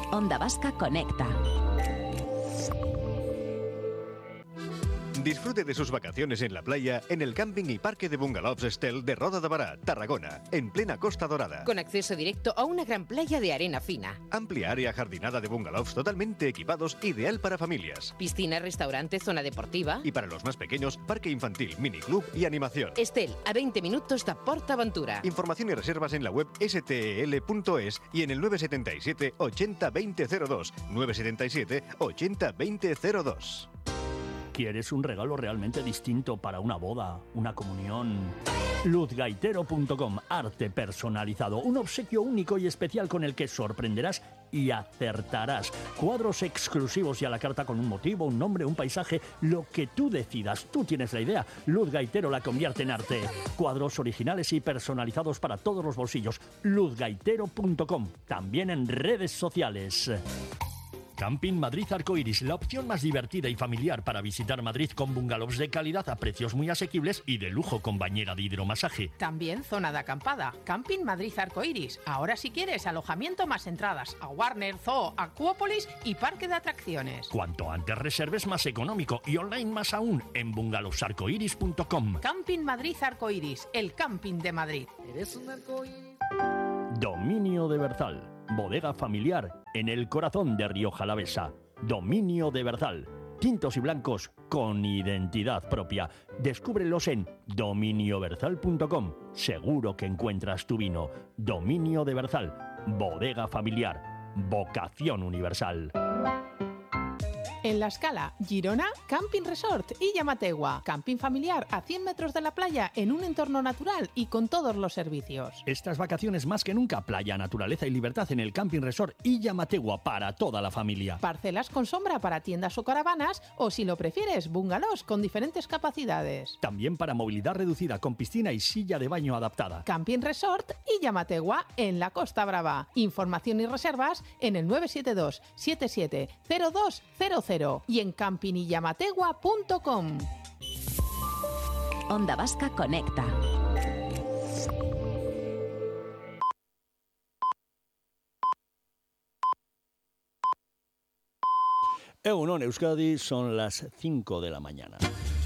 Onda Vasca Conecta. Disfrute de sus vacaciones en la playa en el camping y parque de bungalows Estel de Roda de Bará, Tarragona, en plena Costa Dorada. Con acceso directo a una gran playa de arena fina. Amplia área jardinada de bungalows totalmente equipados, ideal para familias. Piscina, restaurante, zona deportiva. Y para los más pequeños, parque infantil, miniclub y animación. Estel, a 20 minutos de PortAventura. Información y reservas en la web stel.es y en el 977 80 2002. 977 80 2002. ¿Quieres un regalo realmente distinto para una boda, una comunión? Luzgaitero.com, arte personalizado, un obsequio único y especial con el que sorprenderás y acertarás. Cuadros exclusivos y a la carta con un motivo, un nombre, un paisaje, lo que tú decidas. Tú tienes la idea. Luz Gaitero la convierte en arte. Cuadros originales y personalizados para todos los bolsillos. Luzgaitero.com, también en redes sociales. Camping Madrid Arcoiris, la opción más divertida y familiar para visitar Madrid con bungalows de calidad a precios muy asequibles y de lujo con bañera de hidromasaje. También zona de acampada. Camping Madrid Arcoiris. Ahora si quieres alojamiento más entradas a Warner, Zoo, Acuópolis y parque de atracciones. Cuanto antes reserves más económico y online más aún en bungalowsarcoiris.com. Camping Madrid Arcoiris, el camping de Madrid. ¿Eres un arcoíris? Dominio de Berzal. Bodega familiar en el corazón de Rioja Alavesa. Dominio de Berzal. Tintos y blancos con identidad propia. Descúbrelos en dominioberzal.com. Seguro que encuentras tu vino. Dominio de Berzal. Bodega familiar. Vocación universal. En La Escala, Girona, Camping Resort y Llamategua. Camping familiar a 100 metros de la playa en un entorno natural y con todos los servicios. Estas vacaciones más que nunca, playa, naturaleza y libertad en el Camping Resort y Llamategua para toda la familia. Parcelas con sombra para tiendas o caravanas o, si lo prefieres, bungalows con diferentes capacidades. También para movilidad reducida con piscina y silla de baño adaptada. Camping Resort y Llamategua en la Costa Brava. Información y reservas en el 972 77 0200 y en campingyamategua.com. Onda Vasca Conecta. Egunon Euskadi, son las 5 de la mañana.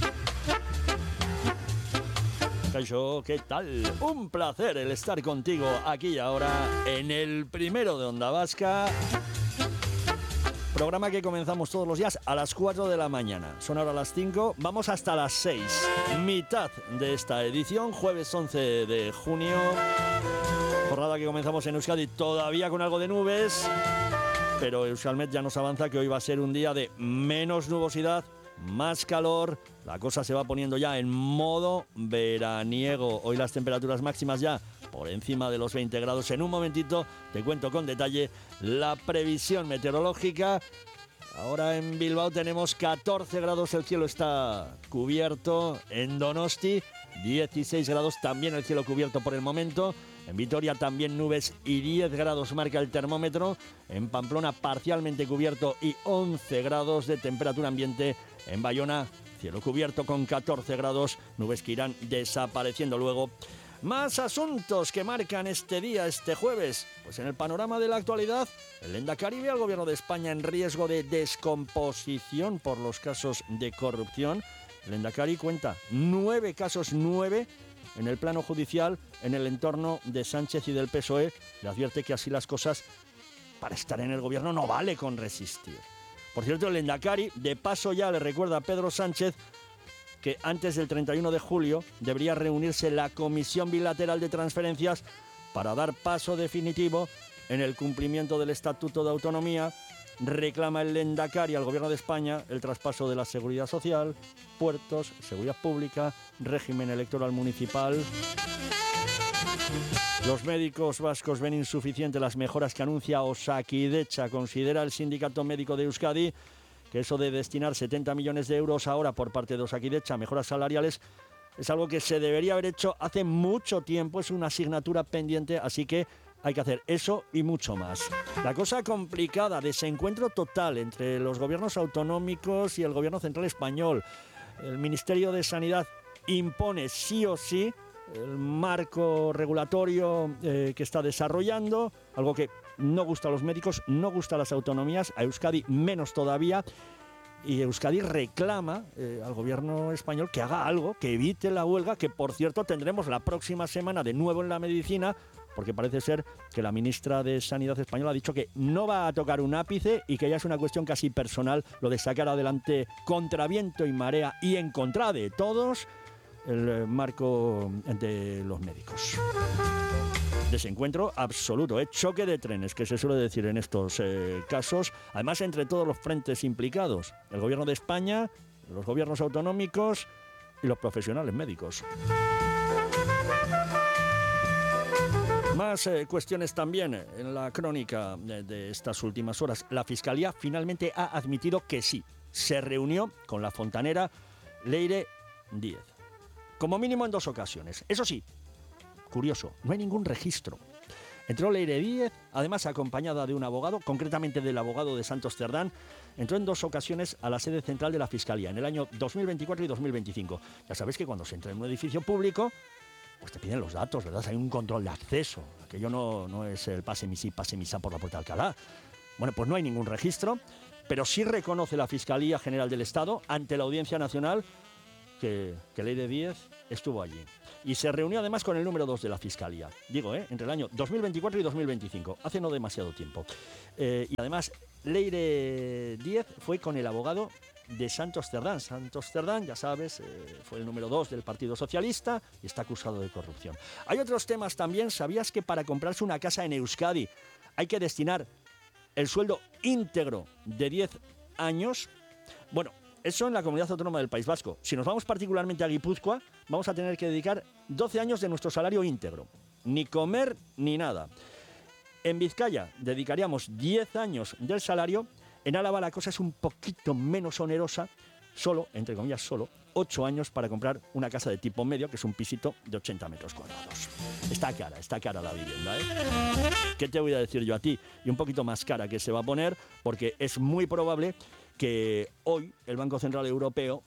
Caixo, ¿qué tal? Un placer el estar contigo aquí y ahora en el primero de Onda Vasca. Programa que comenzamos todos los días a las 4 de la mañana. Son ahora las 5, vamos hasta las 6. Mitad de esta edición, jueves 11 de junio. Jornada que comenzamos en Euskadi todavía con algo de nubes. Pero Euskalmet ya nos avanza que hoy va a ser un día de menos nubosidad, más calor. La cosa se va poniendo ya en modo veraniego. Hoy las temperaturas máximas ya por encima de los 20 grados. En un momentito te cuento con detalle la previsión meteorológica. Ahora en Bilbao tenemos 14 grados, el cielo está cubierto. En Donosti 16 grados, también el cielo cubierto por el momento. En Vitoria también nubes y 10 grados marca el termómetro. En Pamplona parcialmente cubierto y 11 grados de temperatura ambiente. En Bayona cielo cubierto con 14 grados, nubes que irán desapareciendo luego. Más asuntos que marcan este día, este jueves. Pues en el panorama de la actualidad, el Lehendakari ve al gobierno de España en riesgo de descomposición por los casos de corrupción. El Lehendakari cuenta 9 casos, 9 en el plano judicial, en el entorno de Sánchez y del PSOE. Le advierte que así las cosas, para estar en el gobierno no vale con resistir. Por cierto, el Lehendakari, de paso ya le recuerda a Pedro Sánchez que antes del 31 de julio debería reunirse la Comisión Bilateral de Transferencias para dar paso definitivo en el cumplimiento del Estatuto de Autonomía. Reclama el Lehendakari al Gobierno de España el traspaso de la Seguridad Social, puertos, seguridad pública, régimen electoral municipal. Los médicos vascos ven insuficiente las mejoras que anuncia Osakidetza. Considera el Sindicato Médico de Euskadi que eso de destinar 70 millones de euros ahora por parte de Osakidetza a mejoras salariales es algo que se debería haber hecho hace mucho tiempo, es una asignatura pendiente, así que hay que hacer eso y mucho más. La cosa complicada, desencuentro total entre los gobiernos autonómicos y el gobierno central español. El Ministerio de Sanidad impone sí o sí el marco regulatorio que está desarrollando, algo que no gusta a los médicos, no gusta a las autonomías, a Euskadi menos todavía. Y Euskadi reclama al gobierno español que haga algo, que evite la huelga, que por cierto tendremos la próxima semana de nuevo en la medicina, porque parece ser que la ministra de Sanidad española ha dicho que no va a tocar un ápice y que ya es una cuestión casi personal lo de sacar adelante contra viento y marea y en contra de todos el marco de los médicos. Desencuentro absoluto, choque de trenes, que se suele decir en estos casos, además entre todos los frentes implicados, el gobierno de España, los gobiernos autonómicos y los profesionales médicos. Más cuestiones también en la crónica de estas últimas horas. La Fiscalía finalmente ha admitido que sí, se reunió con la fontanera Leire Díez, como mínimo en 2 ocasiones. Eso sí, curioso, no hay ningún registro. Entró Leire Díez, además acompañada de un abogado, concretamente del abogado de Santos Cerdán. Entró en 2 ocasiones a la sede central de la Fiscalía, en el año 2024 y 2025. Ya sabéis que cuando se entra en un edificio público, pues te piden los datos, ¿verdad? Hay un control de acceso. Aquello no es el pase misa por la puerta de Alcalá. Bueno, pues no hay ningún registro, pero sí reconoce la Fiscalía General del Estado ante la Audiencia Nacional que Leire Díez estuvo allí. Y se reunió además con el número 2 de la Fiscalía. Digo, entre el año 2024 y 2025, hace no demasiado tiempo. Y además, Leire Díez fue con el abogado de Santos Cerdán. Santos Cerdán, ya sabes, fue el número 2 del Partido Socialista y está acusado de corrupción. Hay otros temas también. ¿Sabías que para comprarse una casa en Euskadi hay que destinar el sueldo íntegro de 10 años? Bueno, eso en la Comunidad Autónoma del País Vasco. Si nos vamos particularmente a Guipúzcoa, vamos a tener que dedicar 12 años de nuestro salario íntegro. Ni comer ni nada. En Vizcaya dedicaríamos 10 años del salario. En Álava la cosa es un poquito menos onerosa. Solo, entre comillas, 8 años para comprar una casa de tipo medio, que es un pisito de 80 metros cuadrados. Está cara la vivienda, ¿eh? ¿Qué te voy a decir yo a ti? Y un poquito más cara que se va a poner, porque es muy probable que hoy el Banco Central Europeo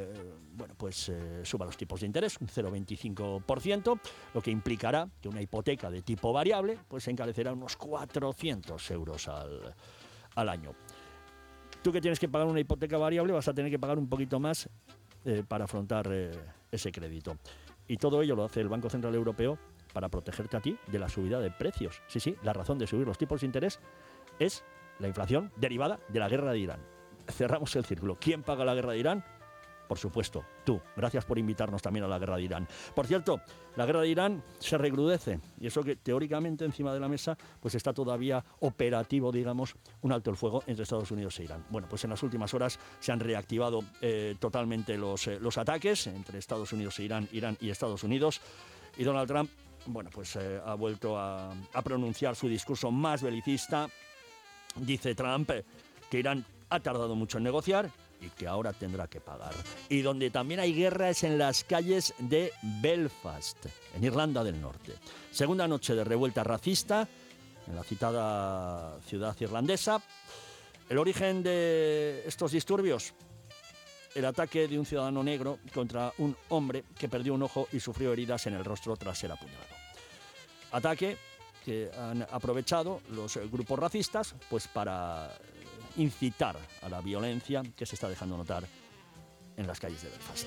suba los tipos de interés un 0,25%, lo que implicará que una hipoteca de tipo variable pues encarecerá unos 400 euros al año. Tú que tienes que pagar una hipoteca variable vas a tener que pagar un poquito más para afrontar ese crédito. Y todo ello lo hace el Banco Central Europeo para protegerte a ti de la subida de precios. Sí, la razón de subir los tipos de interés es la inflación derivada de la guerra de Irán. Cerramos el círculo. ¿Quién paga la guerra de Irán? Por supuesto, tú. Gracias por invitarnos también a la guerra de Irán. Por cierto, la guerra de Irán se recrudece y eso que teóricamente encima de la mesa pues está todavía operativo, digamos, un alto el fuego entre Estados Unidos e Irán. Bueno, pues en las últimas horas se han reactivado totalmente los ataques entre Estados Unidos e Irán y Estados Unidos, y Donald Trump, ha vuelto a pronunciar su discurso más belicista. Dice Trump que Irán ha tardado mucho en negociar y que ahora tendrá que pagar. Y donde también hay guerra es en las calles de Belfast, en Irlanda del Norte. Segunda noche de revuelta racista en la citada ciudad irlandesa. El origen de estos disturbios: el ataque de un ciudadano negro contra un hombre que perdió un ojo y sufrió heridas en el rostro tras ser apuñalado. Ataque que han aprovechado los grupos racistas pues para incitar a la violencia que se está dejando notar en las calles de Belfast.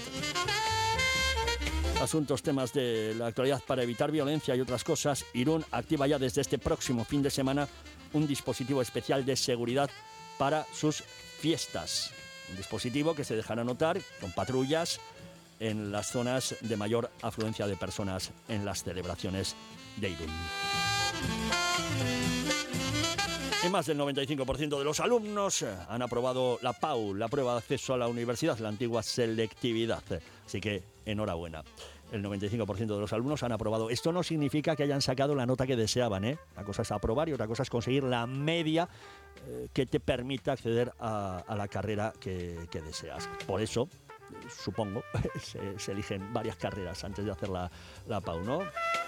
Asuntos, temas de la actualidad para evitar violencia y otras cosas. Irún activa ya desde este próximo fin de semana un dispositivo especial de seguridad para sus fiestas. Un dispositivo que se dejará notar con patrullas en las zonas de mayor afluencia de personas en las celebraciones de Irún. Y más del 95% de los alumnos han aprobado la PAU, la prueba de acceso a la universidad, la antigua selectividad. Así que enhorabuena. El 95% de los alumnos han aprobado. Esto no significa que hayan sacado la nota que deseaban, ¿eh? Una cosa es aprobar y otra cosa es conseguir la media que te permita acceder a la carrera que deseas. Por eso, supongo, se eligen varias carreras antes de hacer la PAU, ¿no?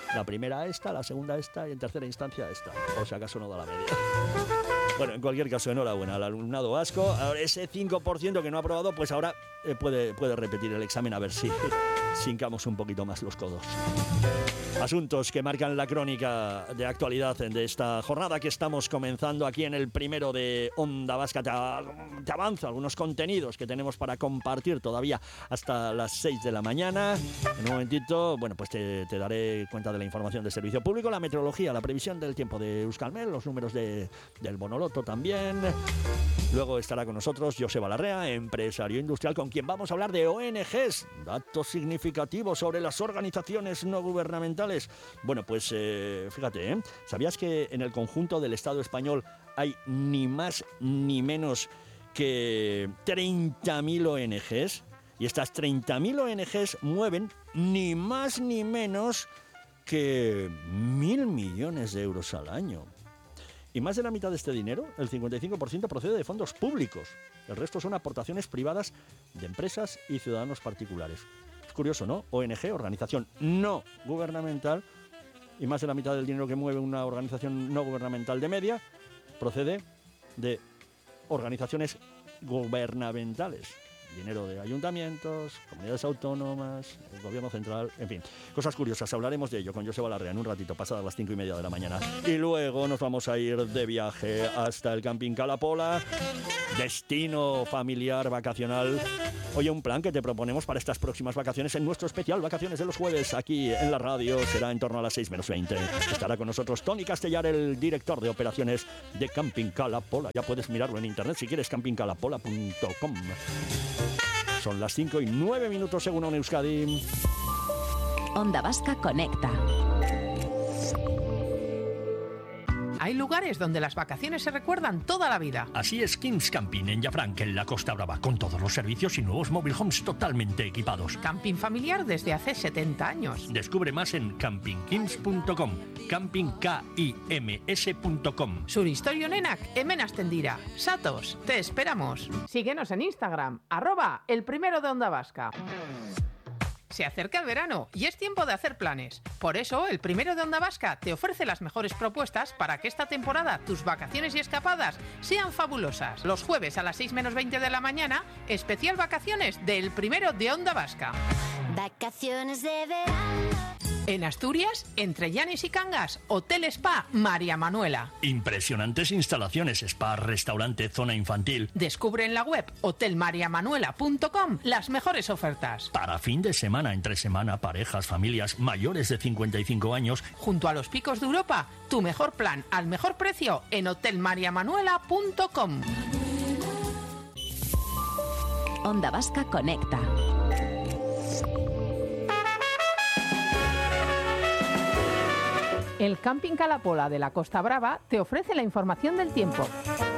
La primera esta, la segunda esta y en tercera instancia esta. O si acaso no da la media. Bueno, en cualquier caso, enhorabuena al alumnado vasco. Ahora ese 5% que no ha aprobado, pues ahora puede repetir el examen a ver si hincamos un poquito más los codos. Asuntos que marcan la crónica de actualidad de esta jornada que estamos comenzando aquí en el primero de Onda Vasca. Te avanzo algunos contenidos que tenemos para compartir todavía hasta las 6 de la mañana. En un momentito, bueno, pues te daré cuenta de la información del servicio público, la meteorología, la previsión del tiempo de Euskalmet, los números del Bonoloto también. Luego estará con nosotros Joseba Larrea, empresario industrial, con quien vamos a hablar de ONGs, datos significativos sobre las organizaciones no gubernamentales. Bueno, pues fíjate, ¿sabías que en el conjunto del Estado español hay ni más ni menos que 30.000 ONGs? Y estas 30.000 ONGs mueven ni más ni menos que 1.000 millones de euros al año. Y más de la mitad de este dinero, el 55%, procede de fondos públicos. El resto son aportaciones privadas de empresas y ciudadanos particulares. Es curioso, ¿no? ONG, organización no gubernamental, y más de la mitad del dinero que mueve una organización no gubernamental de media procede de organizaciones gubernamentales. Dinero de ayuntamientos, comunidades autónomas, el gobierno central, en fin, cosas curiosas. Hablaremos de ello con Joseba Larrea en un ratito, pasadas las 5:30 de la mañana. Y luego nos vamos a ir de viaje hasta el Camping Cala-Pola, destino familiar vacacional. Oye, un plan que te proponemos para estas próximas vacaciones en nuestro especial Vacaciones de los Jueves aquí en la radio será en torno a las 6 menos 20. Estará con nosotros Tony Castellar, el director de operaciones de Camping Cala-Pola. Ya puedes mirarlo en internet si quieres, campingcalapola.com. Son las 5:09 según ONE Euskadi. Onda Vasca Conecta. Hay lugares donde las vacaciones se recuerdan toda la vida. Así es Kings Camping en Llafranc, en la Costa Brava, con todos los servicios y nuevos mobile homes totalmente equipados. Camping familiar desde hace 70 años. Descubre más en campingkings.com, campingkims.com. Surhistorio nenak, hemen hasten dira. Satos, te esperamos. Síguenos en Instagram, @elprimero de Onda Vasca. Se acerca el verano y es tiempo de hacer planes. Por eso, el primero de Onda Vasca te ofrece las mejores propuestas para que esta temporada tus vacaciones y escapadas sean fabulosas. Los jueves a las 6 menos 20 de la mañana, especial vacaciones del primero de Onda Vasca. Vacaciones de verano. En Asturias, entre Llanes y Cangas, Hotel Spa María Manuela. Impresionantes instalaciones, spa, restaurante, zona infantil. Descubre en la web hotelmariamanuela.com las mejores ofertas. Para fin de semana, entre semana, parejas, familias mayores de 55 años. Junto a los picos de Europa, tu mejor plan al mejor precio en hotelmariamanuela.com. Onda Vasca Conecta. El Camping Cala-Pola de la Costa Brava te ofrece la información del tiempo.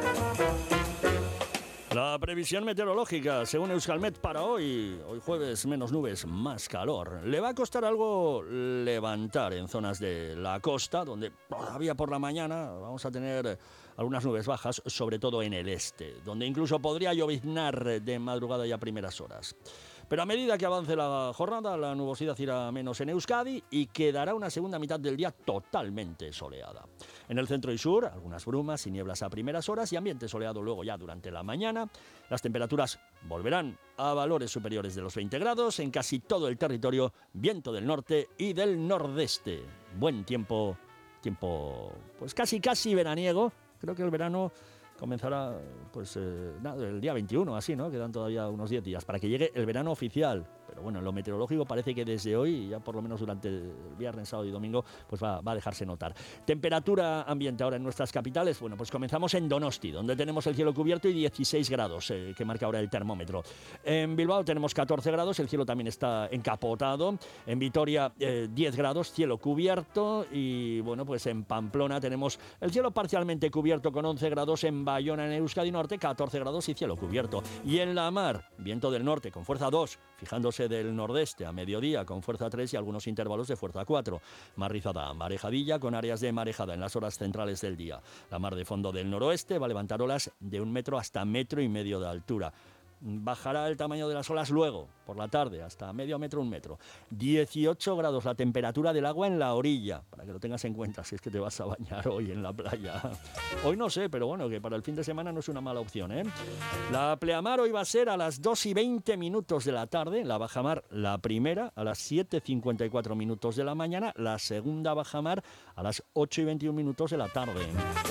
La previsión meteorológica, según Euskalmet, para hoy jueves, menos nubes, más calor. Le va a costar algo levantar en zonas de la costa, donde todavía por la mañana vamos a tener algunas nubes bajas, sobre todo en el este, donde incluso podría lloviznar de madrugada y a primeras horas. Pero a medida que avance la jornada, la nubosidad irá menos en Euskadi y quedará una segunda mitad del día totalmente soleada. En el centro y sur, algunas brumas y nieblas a primeras horas y ambiente soleado luego ya durante la mañana. Las temperaturas volverán a valores superiores de los 20 grados en casi todo el territorio, viento del norte y del nordeste. Buen tiempo pues casi veraniego. Creo que el verano comenzará pues el día 21, así, ¿no? Quedan todavía unos 10 días para que llegue el verano oficial. Pero bueno, en lo meteorológico parece que desde hoy, ya por lo menos durante el viernes, sábado y domingo, pues va a dejarse notar. Temperatura ambiente ahora en nuestras capitales. Bueno, pues comenzamos en Donosti, donde tenemos el cielo cubierto y 16 grados, que marca ahora el termómetro. En Bilbao tenemos 14 grados, el cielo también está encapotado. En Vitoria 10 grados, cielo cubierto. Y bueno, pues en Pamplona tenemos el cielo parcialmente cubierto con 11 grados. En Bayona, en Euskadi Norte, 14 grados y cielo cubierto. Y en la mar, viento del norte con fuerza 2, fijándose del nordeste a mediodía con fuerza 3 y algunos intervalos de fuerza 4. Mar rizada, marejadilla con áreas de marejada en las horas centrales del día. La mar de fondo del noroeste va a levantar olas de 1 metro hasta 1,5 metros de altura. Bajará el tamaño de las olas luego, por la tarde, hasta medio metro, 1 metro. 18 grados la temperatura del agua en la orilla, para que lo tengas en cuenta si es que te vas a bañar hoy en la playa. Hoy no sé, pero bueno, que para el fin de semana no es una mala opción, ¿eh? La pleamar hoy va a ser a las 2:20 de la tarde, la bajamar la primera a las 7:54 de la mañana, la segunda bajamar a las 8:21 de la tarde.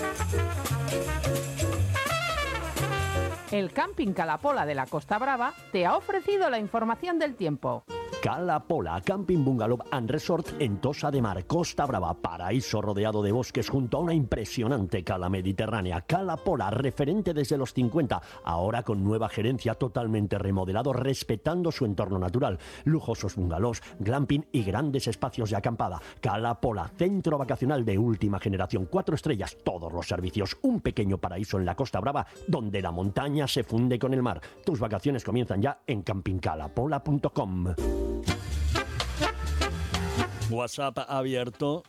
El Camping Cala-Pola de la Costa Brava te ha ofrecido la información del tiempo. Cala-Pola, Camping Bungalow and Resort en Tossa de Mar, Costa Brava, paraíso rodeado de bosques junto a una impresionante cala mediterránea. Cala-Pola, referente desde los 50, ahora con nueva gerencia, totalmente remodelado, respetando su entorno natural. Lujosos bungalows, glamping y grandes espacios de acampada. Cala-Pola, centro vacacional de última generación, 4 estrellas, todos los servicios, un pequeño paraíso en la Costa Brava, donde la montaña se funde con el mar. Tus vacaciones comienzan ya en campingcalapola.com. WhatsApp abierto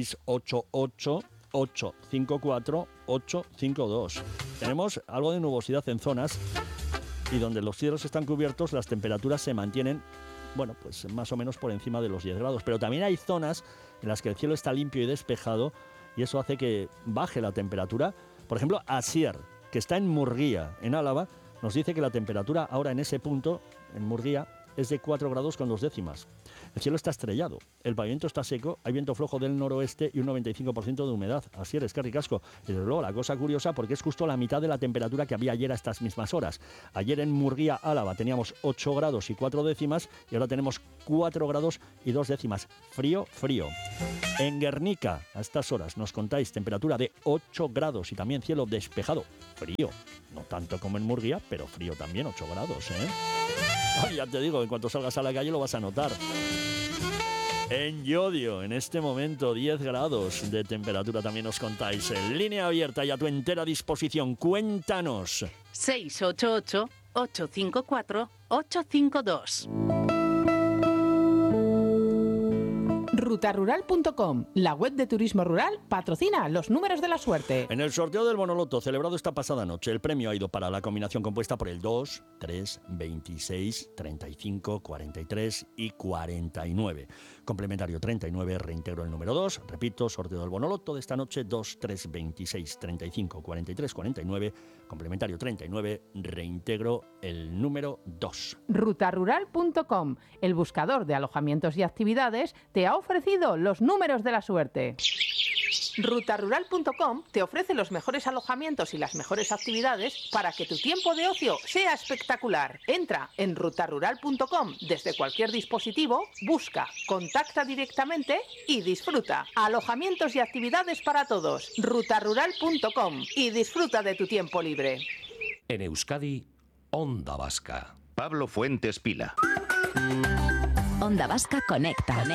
688-854-852. Tenemos algo de nubosidad en zonas y donde los cielos están cubiertos las temperaturas se mantienen, bueno, pues más o menos por encima de los 10 grados. Pero también hay zonas en las que el cielo está limpio y despejado y eso hace que baje la temperatura. Por ejemplo, Asier, que está en Murguía, en Álava, nos dice que la temperatura ahora en ese punto, en Murguía, es de 4 grados con 2 décimas. El cielo está estrellado, el pavimento está seco, hay viento flojo del noroeste y un 95% de humedad. Así es, qué ricasco. Y desde luego la cosa curiosa porque es justo la mitad de la temperatura que había ayer a estas mismas horas. Ayer en Murguía, Álava, teníamos 8 grados y 4 décimas y ahora tenemos 4 grados y 2 décimas. Frío, frío. En Guernica, a estas horas, nos contáis temperatura de 8 grados y también cielo despejado. Frío, no tanto como en Murguía, pero frío también, 8 grados, ¿eh? Ay, ya te digo, en cuanto salgas a la calle lo vas a notar. En Llodio, en este momento, 10 grados de temperatura también nos contáis. En línea abierta y a tu entera disposición, cuéntanos. 688-854-852. Rutarural.com, la web de turismo rural, patrocina los números de la suerte. En el sorteo del Bonoloto celebrado esta pasada noche, el premio ha ido para la combinación compuesta por el 2, 3, 26, 35, 43 y 49. Complementario 39, reintegro el número 2. Repito, sorteo del Bonoloto de esta noche, 2, 3, 26, 35, 43, 49. Complementario 39, reintegro el número 2. Rutarural.com, el buscador de alojamientos y actividades, te ha ofrecido los números de la suerte. Rutarural.com te ofrece los mejores alojamientos y las mejores actividades para que tu tiempo de ocio sea espectacular. Entra en rutarural.com desde cualquier dispositivo, busca, contacta directamente y disfruta. Alojamientos y actividades para todos. Rutarural.com y disfruta de tu tiempo libre. En Euskadi, Onda Vasca. Pablo Fuentes Pila. Onda Vasca Conecta.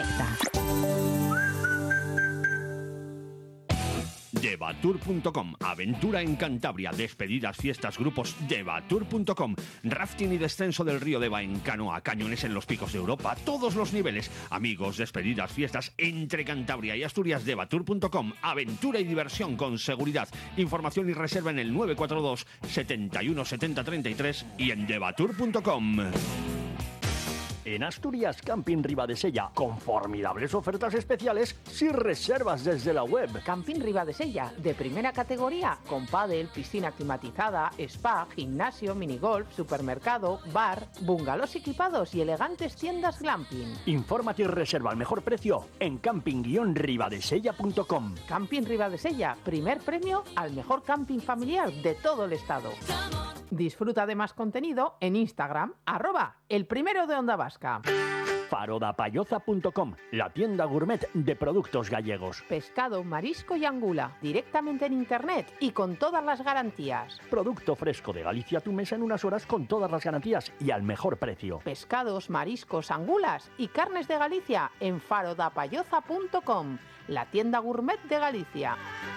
Devatur.com, aventura en Cantabria, despedidas, fiestas, grupos. Devatur.com, rafting y descenso del río Deva en canoa, cañones en los picos de Europa, todos los niveles. Amigos, despedidas, fiestas entre Cantabria y Asturias. Devatur.com, aventura y diversión con seguridad. Información y reserva en el 942 71 70 33 y en devatur.com. En Asturias, Camping Ribadesella, con formidables ofertas especiales si reservas desde la web. Camping Ribadesella, de primera categoría, con pádel, piscina climatizada, spa, gimnasio, minigolf, supermercado, bar, bungalows equipados y elegantes tiendas glamping. Infórmate y reserva al mejor precio en camping-ribadesella.com. Camping Ribadesella, primer premio al mejor camping familiar de todo el estado. Disfruta de más contenido en Instagram, @elprimero de Onda Vasca. Farodapayoza.com, la tienda gourmet de productos gallegos. Pescado, marisco y angula, directamente en internet y con todas las garantías. Producto fresco de Galicia a tu mesa en unas horas con todas las garantías y al mejor precio. Pescados, mariscos, angulas y carnes de Galicia en farodapayoza.com, la tienda gourmet de Galicia.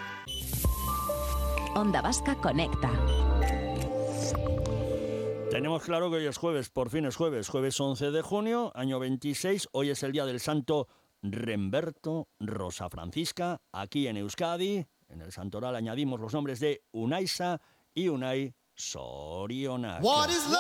Onda Vasca Conecta. Tenemos claro que hoy es jueves, por fin es jueves 11 de junio, año 26. Hoy es el día del santo Remberto Rosa Francisca. Aquí en Euskadi, en el santoral, añadimos los nombres de Unaisa y Unai Sorionak.